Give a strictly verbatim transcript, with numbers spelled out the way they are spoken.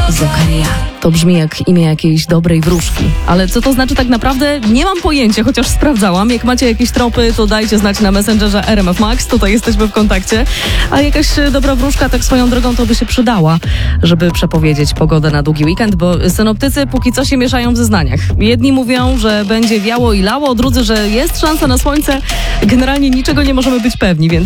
Zokaria. To brzmi jak imię jakiejś dobrej wróżki. Ale co to znaczy tak naprawdę? Nie mam pojęcia, chociaż sprawdzałam. Jak macie jakieś tropy, to dajcie znać na Messengerze R M F Max. Tutaj jesteśmy w kontakcie. A jakaś dobra wróżka tak swoją drogą to by się przydała, żeby przepowiedzieć pogodę na długi weekend, bo synoptycy póki co się mieszają w zeznaniach. Jedni mówią, że będzie wiało i lało, drudzy, że jest szansa na słońce. Generalnie niczego nie możemy być pewni, więc